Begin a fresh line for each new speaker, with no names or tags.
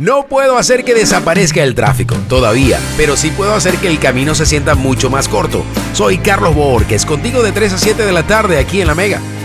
No puedo hacer que desaparezca el tráfico, todavía, pero sí puedo hacer que el camino se sienta mucho más corto. Soy Carlos Borges, contigo de 3 a 7 de la tarde aquí en La Mega.